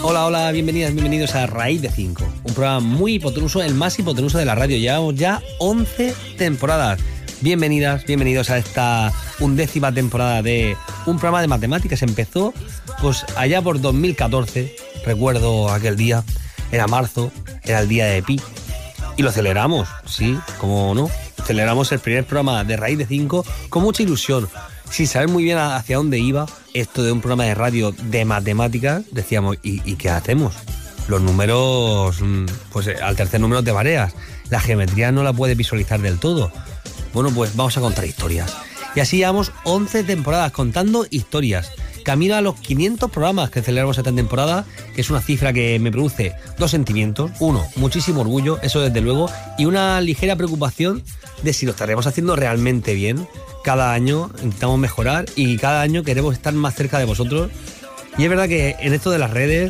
Hola, bienvenidos a Raíz de 5, un programa muy hipotenuso, el más hipotenuso de la radio. Llevamos ya 11 temporadas. Bienvenidos a esta 11ª temporada de un programa de matemáticas. Empezó pues allá por 2014, recuerdo aquel día, era marzo, era el día de Pi, y lo celebramos, sí, como no, celebramos el primer programa de Raíz de 5 con mucha ilusión, sin saber muy bien hacia dónde iba esto de un programa de radio de matemáticas. Decíamos, ¿y qué hacemos? Los números, pues al tercer número te mareas, la geometría no la puedes visualizar del todo. Bueno, pues vamos a contar historias. Y así llevamos 11 temporadas contando historias. Camino a los 500 programas que celebramos esta temporada, que es una cifra que me produce dos sentimientos. Uno, muchísimo orgullo, eso desde luego, y una ligera preocupación de si lo estaremos haciendo realmente bien. Cada año intentamos mejorar y cada año queremos estar más cerca de vosotros. Y es verdad que en esto de las redes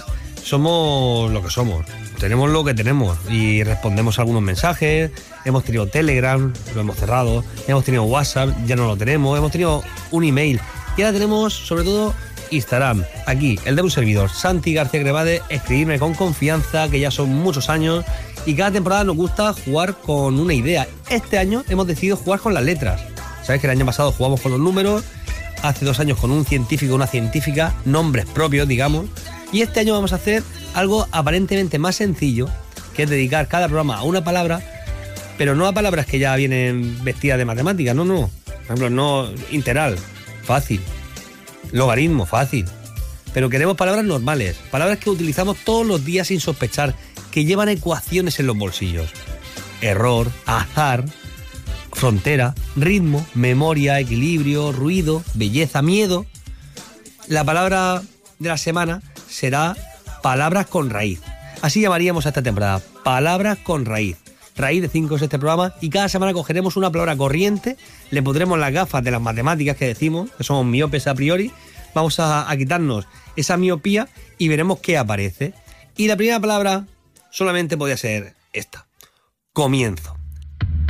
somos lo que somos. Tenemos lo que tenemos y respondemos a algunos mensajes. Hemos tenido Telegram, lo hemos cerrado. Hemos tenido WhatsApp, ya no lo tenemos. Hemos tenido un email y ahora tenemos sobre todo Instagram. Aquí, el de un servidor, Santi García Grevade. Escribirme con confianza, que ya son muchos años y cada temporada nos gusta jugar con una idea. Este año hemos decidido jugar con las letras. Sabéis que el año pasado jugamos con los números, hace 2 años con un científico, una científica, nombres propios, digamos, y este año vamos a hacer algo aparentemente más sencillo, que es dedicar cada programa a una palabra, pero no a palabras que ya vienen vestidas de matemáticas, no. Por ejemplo, no integral, fácil, logaritmo, fácil, pero queremos palabras normales, palabras que utilizamos todos los días sin sospechar, que llevan ecuaciones en los bolsillos. Error, azar, frontera, ritmo, memoria, equilibrio, ruido, belleza, miedo. La palabra de la semana será palabras con raíz. Así llamaríamos a esta temporada, palabras con raíz. Raíz de 5 es este programa y cada semana cogeremos una palabra corriente, le pondremos las gafas de las matemáticas que decimos, que somos miopes a priori, vamos a quitarnos esa miopía y veremos qué aparece. Y la primera palabra solamente podía ser esta, comienzo.